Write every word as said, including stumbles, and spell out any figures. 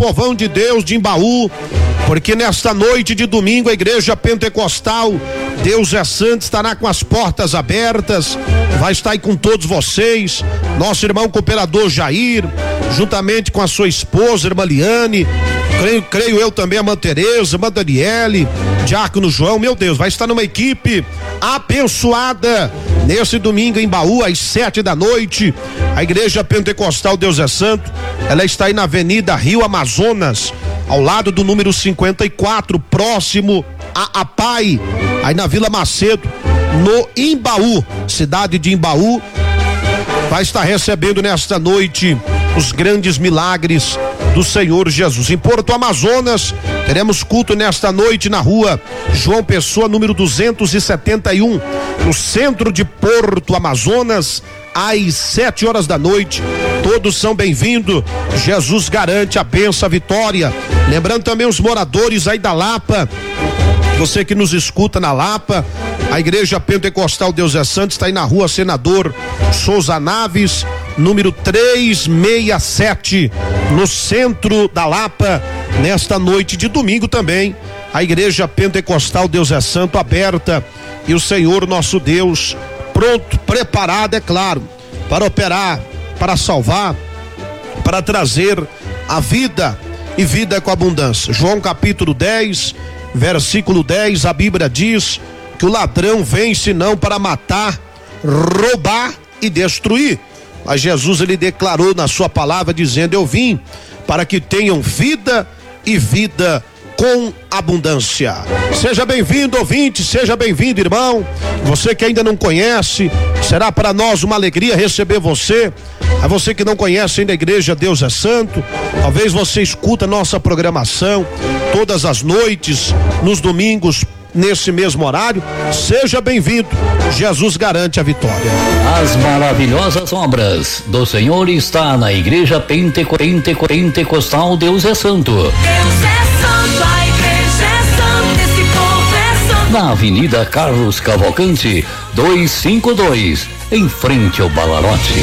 povão de Deus de Imbaú, porque nesta noite de domingo a Igreja Pentecostal Deus é Santo estará com as portas abertas, vai estar aí com todos vocês, nosso irmão cooperador Jair, juntamente com a sua esposa, irmã Liane, creio, creio eu também, a irmã Tereza, a irmã Daniele, Diácono João, meu Deus, vai estar numa equipe abençoada nesse domingo em Baú, às sete da noite. A Igreja Pentecostal Deus é Santo, ela está aí na Avenida Rio Amazonas, ao lado do número cinquenta e quatro, próximo a Apai, aí na Vila Macedo, no Imbaú, cidade de Imbaú. Vai estar recebendo nesta noite os grandes milagres do Senhor Jesus. Em Porto Amazonas, teremos culto nesta noite na rua João Pessoa, número duzentos e setenta e um, no centro de Porto Amazonas, às sete horas da noite. Todos são bem-vindos. Jesus garante a bênção, a vitória. Lembrando também os moradores aí da Lapa, você que nos escuta na Lapa, a Igreja Pentecostal Deus é Santo está aí na rua Senador Souza Naves, número trezentos e sessenta e sete, no centro da Lapa, nesta noite de domingo também. A Igreja Pentecostal Deus é Santo aberta e o Senhor nosso Deus pronto, preparado, é claro, para operar, para salvar, para trazer a vida e vida com abundância. João capítulo dez, versículo dez, a Bíblia diz que o ladrão vem senão para matar, roubar e destruir. Mas Jesus, ele declarou na sua palavra dizendo: eu vim para que tenham vida e vida com abundância. Seja bem-vindo, ouvinte, seja bem-vindo, irmão. Você que ainda não conhece, será para nós uma alegria receber você. A você que não conhece ainda a Igreja Deus é Santo, talvez você escuta nossa programação todas as noites, nos domingos, nesse mesmo horário. Seja bem-vindo, Jesus garante a vitória. As maravilhosas obras do Senhor está na Igreja Penteco, Penteco, Pentecostal Deus é Santo. Deus é santo, a Igreja é santa, esse povo é santo. Na Avenida Carlos Cavalcante, duzentos e cinquenta e dois, em frente ao Balarote.